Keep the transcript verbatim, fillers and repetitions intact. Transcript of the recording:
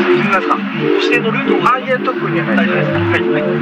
みますか？指定のルートを。 あ、いや、特にはない大丈夫ですか？はい。はい